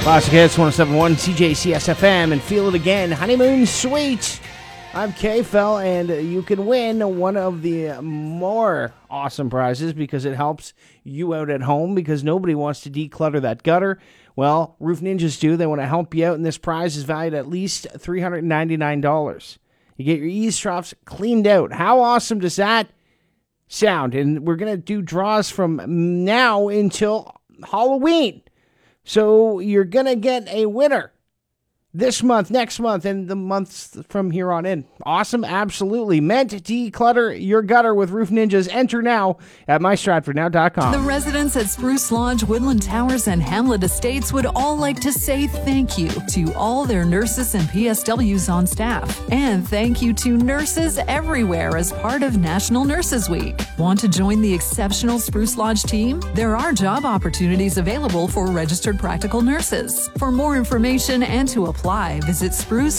Classic Hits 107.1 CJCS FM and Feel It Again. Honeymoon Suite. I'm K-Fel, and you can win one of the more awesome prizes because it helps you out at home because nobody wants to declutter that gutter. Well, Roof Ninjas do. They want to help you out, and this prize is valued at least $399. You get your eaves troughs cleaned out. How awesome does that sound? And we're going to do draws from now until Halloween. So you're going to get a winner this month, next month, and the months from here on in. Awesome, absolutely. Meant to declutter your gutter with Roof Ninjas. Enter now at mystratfordnow.com. The residents at Spruce Lodge, Woodland Towers, and Hamlet Estates would all like to say thank you to all their nurses and PSWs on staff. And thank you to nurses everywhere as part of National Nurses Week. Want to join the exceptional Spruce Lodge team? There are job opportunities available for registered practical nurses. For more information and to apply, visit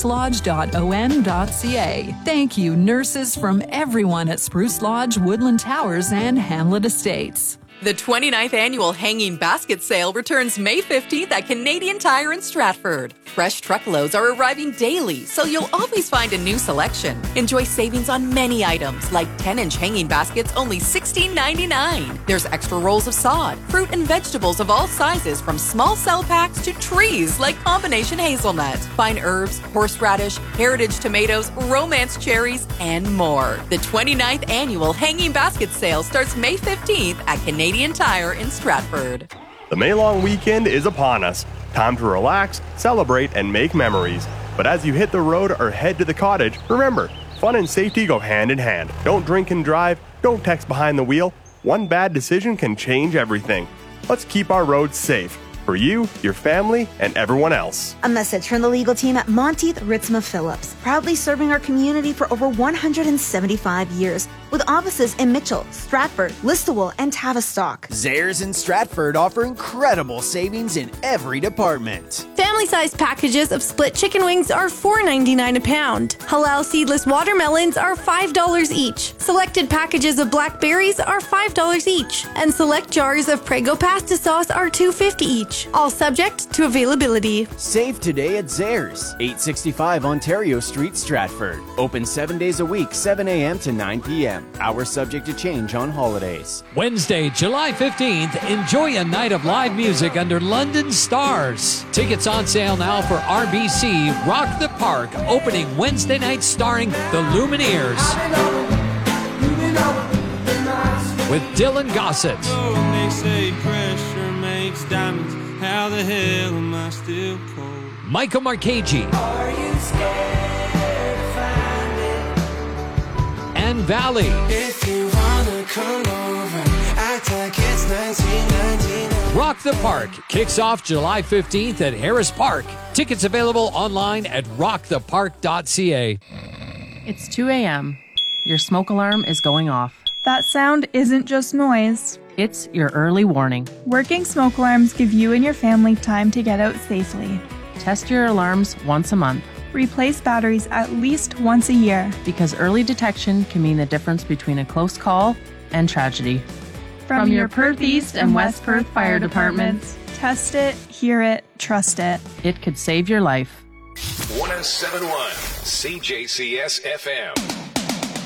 sprucelodge.on.ca. Thank you, nurses from everyone at Spruce Lodge, Woodland Towers, and Hamlet Estates. The 29th Annual Hanging Basket Sale returns May 15th at Canadian Tire in Stratford. Fresh truckloads are arriving daily, so you'll always find a new selection. Enjoy savings on many items, like 10-inch hanging baskets, only $16.99. There's extra rolls of sod, fruit and vegetables of all sizes, from small cell packs to trees like combination hazelnut, fine herbs, horseradish, heritage tomatoes, romance cherries, and more. The 29th Annual Hanging Basket Sale starts May 15th at Canadian Tire in Stratford. The May-long weekend is upon us. Time to relax, celebrate, and make memories. But as you hit the road or head to the cottage, remember, fun and safety go hand in hand. Don't drink and drive. Don't text behind the wheel. One bad decision can change everything. Let's keep our roads safe. For you, your family, and everyone else. A message from the legal team at Monteith Ritzma Phillips, proudly serving our community for over 175 years, with offices in Mitchell, Stratford, Listowel, and Tavistock. Zehrs in Stratford offer incredible savings in every department. Family-sized packages of split chicken wings are $4.99 a pound. Halal seedless watermelons are $5 each. Selected packages of blackberries are $5 each. And select jars of Prego pasta sauce are $2.50 each. All subject to availability. Save today at Zehrs, 865 Ontario Street, Stratford. Open 7 days a week, 7 a.m. to 9 p.m. Hours subject to change on holidays. Wednesday, July 15th, enjoy a night of live music under London Stars. Tickets on sale now for RBC Rock the Park, opening Wednesday night starring the Lumineers. With Dylan Gossett. They say pressure makes diamonds. How the hell am I still cold? Michael Marcheggi. Are you scared to find it? And Valley. If you wanna come over, act like it's 1999. Rock the Park kicks off July 15th at Harris Park. Tickets available online at rockthepark.ca. It's 2 a.m. Your smoke alarm is going off. That sound isn't just noise. It's your early warning. Working smoke alarms give you and your family time to get out safely. Test your alarms once a month. Replace batteries at least once a year. Because early detection can mean the difference between a close call and tragedy. From your Perth East and West Perth Fire Departments. Test it, hear it, trust it. It could save your life. 107.1 CJCS FM.